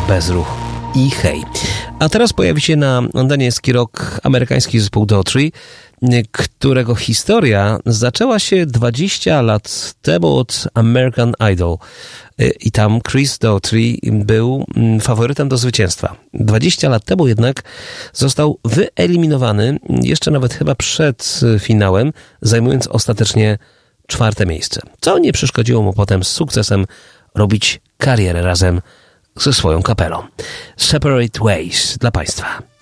Bezruch i Hej. A teraz pojawi się na antenie Ski Rock amerykański zespół Daughtry, którego historia zaczęła się 20 lat temu od American Idol. I tam Chris Daughtry był faworytem do zwycięstwa. 20 lat temu jednak został wyeliminowany, jeszcze nawet chyba przed finałem, zajmując ostatecznie 4. miejsce. Co nie przeszkodziło mu potem z sukcesem robić karierę razem ze swoją kapelą. Separate Ways dla Państwa.